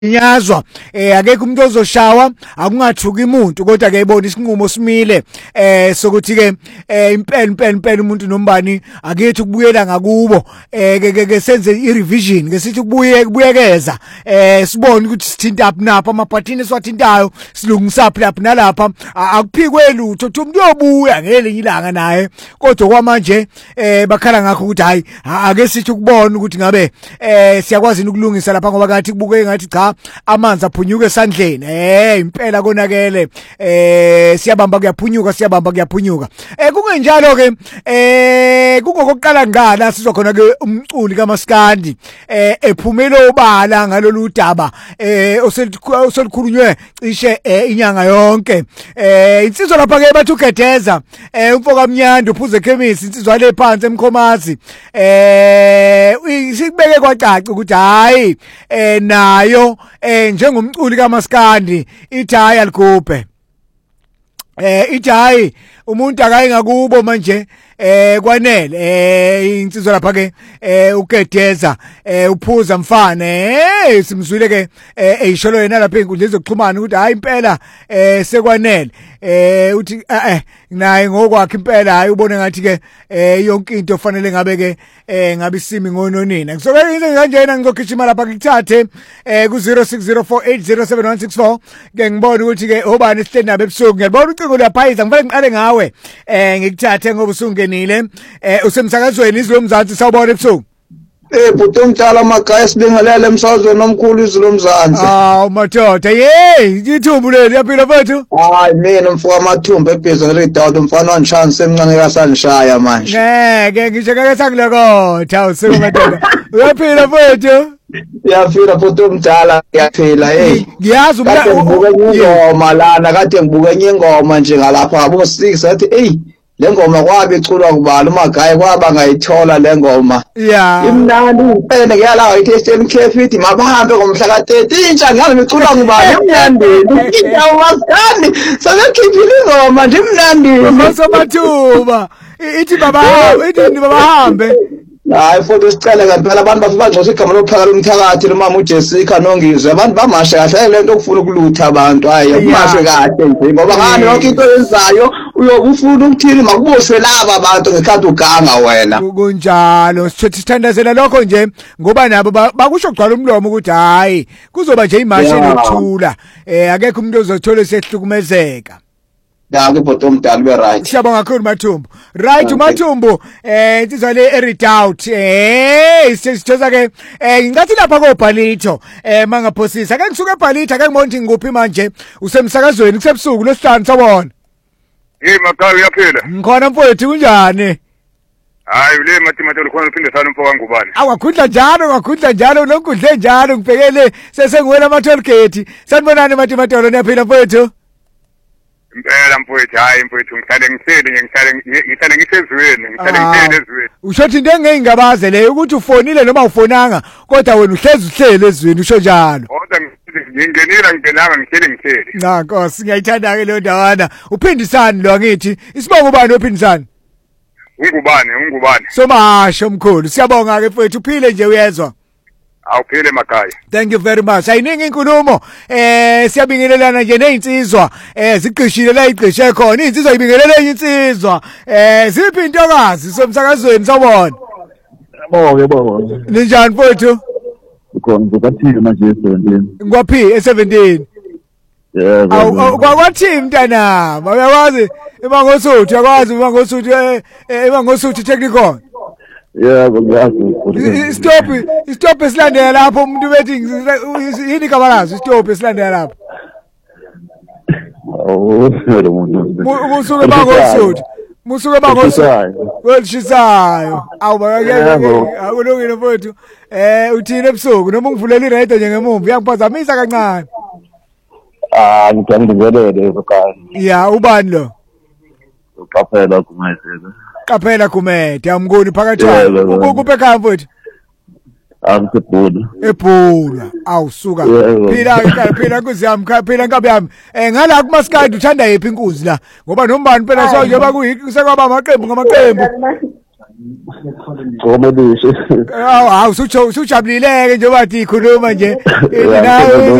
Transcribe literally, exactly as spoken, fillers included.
nyazwa eh akekho umuntu ozoshawa akungathuki umuntu kodwa ke ibona isinqumo simile eh sokuthi ke eh impela impela impela umuntu nombani akethi ukubuyela ngakubo eh ke ke senze i-revision ke sithi kubuye kubuyekeza eh sibone ukuthi sithinta up napha amaphathini esiwathintayo silungisa lapha nalapha akuphikwe lutho uthi umuntu uyobuya ngelinye ilanga naye kodwa kwamanje eh bakhala ngakho ukuthi hayi ake sithi ukubona ukuthi ngabe eh siyakwazi ukulungisa lapha ngoba kathi kubuke ngathi cha amanzi aphunyuka esandleni eh impela konakele eh siyabamba kuyaphunyuka siyabamba kuyaphunyuka eh kungenjalo ke eh kungokuqala ngala sizokhona ke umculi kaMaskandi eh ephumela obala ngalolu daba eh oselikhulunywe cishe inyanga yonke eh insizwa lapha ke bathu Gedeza eh umfoka Mnyanda uphuze chemist insizwa le phansi eMkhomazi eh sikubeke kwacaca ukuthi hayi eh nayo eh njengomculi kaMaskandi ithi hayi aligubhe eh ithi hayi umuntu akayingakubo manje eh kwanele eh insizwa lapha ke eh uGedeza eh uphuza mfana eh simzwile ke eyisholo yena lapha enkundla ezokuxhumana ukuthi hayi impela eh sekwanele eh uthi eh naye ngokwakhe impela hayi ubone ngathi ke eh yonke into fanele ngabe ke eh ngabe isimi ngononina ngisoke into kanjena ngizogijima lapha ngithathe eh ku zero six zero four eight zero seven one six four ke ngibona ukuthi ke obani sihleli nabo ebusuku ngiyabona ucingo lapha iza ngifike ngiqale ngawe eh ngikuthathe ngoba usungenile eh usemsakazweni izilo mzansi sawubona ebusuku Eh butomtala magaya sibingelele emsazweni nomkhulu izilo mzansi. Ah madoda hey ithumbu leli yaphila mfethu. Hayi mina mfowethu amathumbu ebhizo redoubt umfana wanchance emncane kasanishaya manje. Ngeke ngisho ngeke sangilekotha usuku madoda. Uyaphila mfethu? Yaphila butomtala yaphila hey. Ngiyazi ngoma lana kade ngibuke enye ingoma nje ngalapha abo six athi hey lengoma kwabe iculwa kubala umagaya kwaba ngayithola lengoma yeah imnandi impela ngiyala ayithesteni Cafe mabahambe ngomhla ka thirteen intsha ngalo ngiculwa kubala emnyandeni indawo maskani sabekhiphile ingoma nje imnandi masomathuba ithi baba ithi babahambe hayi futhi sicela ngempela abantu bafika ngcosa igama lophakala umthakathi nomama uJessica nongizwe abantu bamashe kahle lento okufuna ukulutha abantu hayi umashe kahle nje ngoba ngani yonke into yenzayo uyokufuna ukuthini makuboshwe laba abantu ngekhathi uganga wena kunjalo sithi sithandazela lokho nje ngoba nabo bakusho gcwala umlomo ukuthi hayi kuzoba nje imashi enokuthula eh akekho umuntu ozothola sehlukumezeka la ke bottom mdali be right siyabonga kakhulu Mathumbu right uMathumbu eh insizwa le eredoubt eh sithoza ke eh ngathi lapha ko Bhalito eh mangaphosisa ake ngisuka eBhalito ake ngibona ukuthi ngikuphi manje usemsakazweni kusebusuku lesihlanu sabona hey makhayo uyaphila ngikhona mfowethu kunjani hayi le mathemathelo khona uphinde sana umfoka ngubani awakhudla njalo ngakhudla njalo nonkudle njalo ngibhekele sesengiwela ama toll gate sanibonani mathemathelo niyaphila mfowethu impela mfowethu hayi mfowethu ngihlale ngisele ngihlale ngihlale ngisezweni ngihlale ngisele ezweni ushothi into engeyingabaze leyo ukuthi ufonile noma ufonanga kodwa wena uhlezi uhlele ezweni usho njalo kodwa ngingenile ngingenanga ngihlele ngihlele na Nkosi ngiyayithanda ke leyo ndawana uphindisani lo ngithi isibongo ubani ophindisani ungubani ungubani somasho mkhulu siyabonga ke mfowethu uphile nje uyezwa awuphile makhaya thank you very much ayiningi inkulumo eh siyabingelelana nje nezinsizwa eh ziqishile la igqishe khona izinsizwa ibingelele insizwa eh ziphi intokazi somsakazweni sawubona yebo yebo ninjani mfowethu ukhona ngokuthi manje seventeen ngwaphi e17 yebo kwakwathi mntana uyakwazi emangosuthi uyakwazi emangosuthi emangosuthi technical yebo ngiyazi stop stop esilandela lapho umuntu bethi yini kabalazo stop esilandela lapho oh lo muntu musuke bangosuthi musuke bangosuthi welshisayo awubakake akulungile mfowethu eh uthini ebusuku noma ungivulela iradio nje ngemumva uyangiphazamisa kancane ah ngicangibelele ekhaya ya ubani lo uqaphela kumethele qaphela kumede amngoni phakathi kuphe ekhaya mfowethu angikubhula ebhula awusuka phila phila inkuzi yami phila inkabi yami eh ngala kuMaskandi uthanda yephi inkuzi la ngoba nombani phela so njengoba kuyisekwaba amaqembu ngamaqembu Komedishe. Awu, awusujabulileke njengoba sikhuluma nje. Nawe